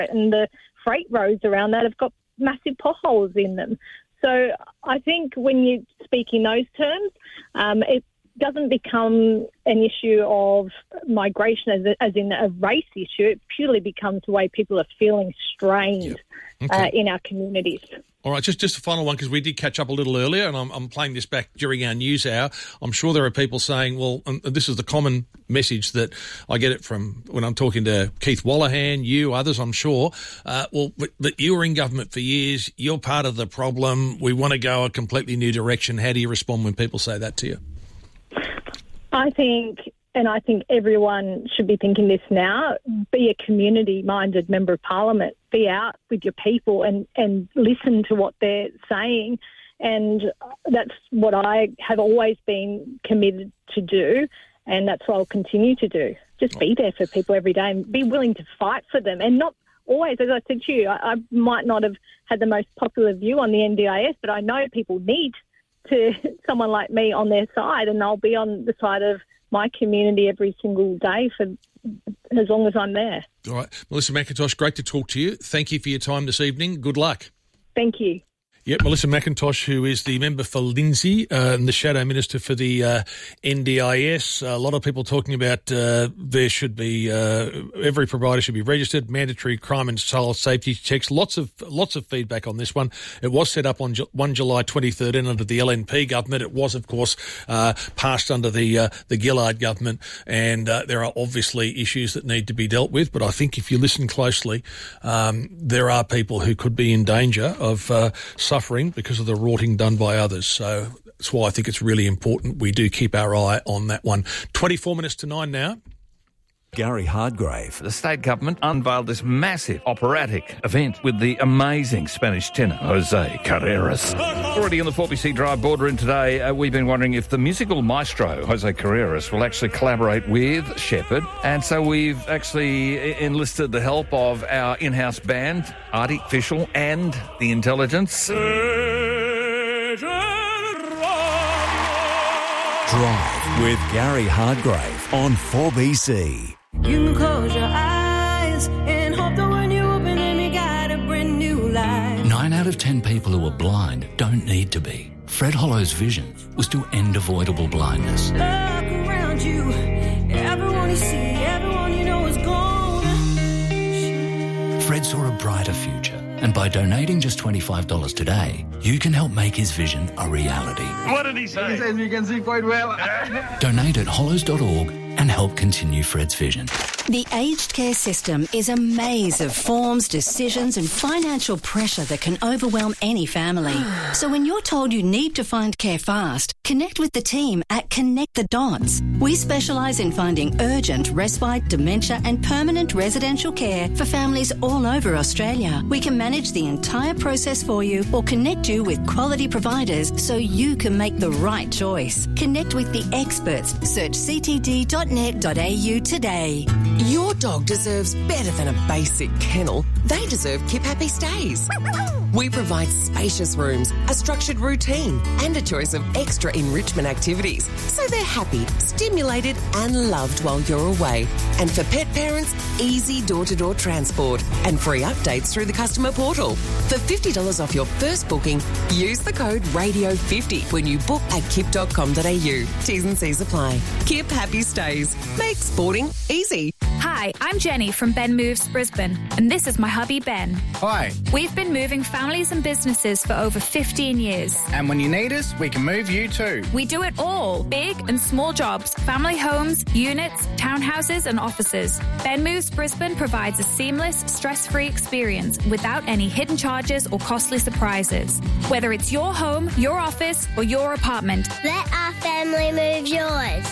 and the freight roads around that have got massive potholes in them. So I think when you speak in those terms, it doesn't become an issue of migration as in a race issue. It purely becomes the way people are feeling strained in our communities. All right, just a final one, because we did catch up a little earlier, and I'm playing this back during our news hour. I'm sure there are people saying, well, and this is the common message that I get it from when I'm talking to Keith Wallahan, you, others, I'm sure. But you were in government for years. You're part of the problem. We want to go a completely new direction. How do you respond when people say that to you? I think everyone should be thinking this now. Be a community-minded member of parliament. Be out with your people and listen to what they're saying. And that's what I have always been committed to do, and that's what I'll continue to do. Just be there for people every day and be willing to fight for them. And not always, as I said to you, I might not have had the most popular view on the NDIS, but I know people need to someone like me on their side, and I'll be on the side of my community every single day for as long as I'm there. All right. Melissa McIntosh, great to talk to you. Thank you for your time this evening. Good luck. Thank you. Yep, Melissa McIntosh, who is the member for Lindsay and the Shadow Minister for the NDIS. A lot of people talking about there should be every provider should be registered, mandatory crime and child safety checks. Lots of feedback on this one. It was set up on 1 July 2013 under the LNP government. It was, of course, passed under the Gillard government, and there are obviously issues that need to be dealt with. But I think if you listen closely, there are people who could be in danger of suffering because of the rorting done by others. So that's why I think it's really important we do keep our eye on that one. 24 minutes to 9 now. Gary Hardgrave. The state government unveiled this massive operatic event with the amazing Spanish tenor, Jose Carreras. Already in the 4BC Drive boardroom today, we've been wondering if the musical maestro, Jose Carreras, will actually collaborate with Shepherd. And so we've actually enlisted the help of our in-house band, Artificial, and The Intelligence. Drive with Gary Hardgrave on 4BC. You can close your eyes and hope that when you open them, you got a brand new life. 9 out of 10 people who are blind don't need to be. Fred Hollow's vision was to end avoidable blindness. Look around you, everyone you see, everyone you know is gone. Fred saw a brighter future, and by donating just $25 today, you can help make his vision a reality. What did he say? He says you can see quite well. Donate at hollows.org and help continue Fred's vision. The aged care system is a maze of forms, decisions and financial pressure that can overwhelm any family. So when you're told you need to find care fast, connect with the team at Connect the Dots. We specialise in finding urgent, respite, dementia and permanent residential care for families all over Australia. We can manage the entire process for you or connect you with quality providers so you can make the right choice. Connect with the experts. Search ctd.net.au today. Your dog deserves better than a basic kennel. They deserve Keep Happy Stays. We provide spacious rooms, a structured routine, and a choice of extra enrichment activities, so they're happy, stimulated, and loved while you're away. And for pet parents, easy door-to-door transport and free updates through the customer portal. For $50 off your first booking, use the code RADIO50 when you book at kip.com.au. T's and C's apply. Keep Happy Stays. Make sporting easy. Hi, I'm Jenny from Ben Moves Brisbane, and this is my hubby Ben. Hi. We've been moving families and businesses for over 15 years. And when you need us, we can move you too. We do it all, big and small jobs, family homes, units, townhouses and offices. Ben Moves Brisbane provides a seamless, stress-free experience without any hidden charges or costly surprises. Whether it's your home, your office or your apartment. Let our family move yours.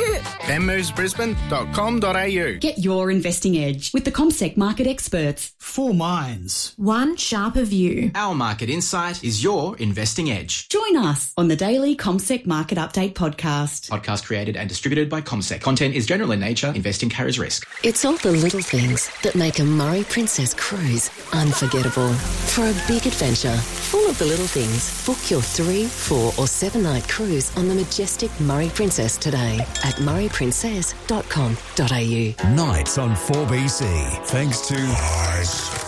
benmovesbrisbane.com.au. Get your investing edge with the CommSec market experts. 4 minds. One sharper view. Our market insight is your investing edge. Join us on the daily CommSec Market Update podcast. Podcast created and distributed by CommSec. Content is general in nature. Investing carries risk. It's all the little things that make a Murray Princess cruise unforgettable. For a big adventure, full of the little things, book your 3, 4 or 7 night cruise on the majestic Murray Princess today at murrayprincess.com.au. Nights on 4BC. Thanks to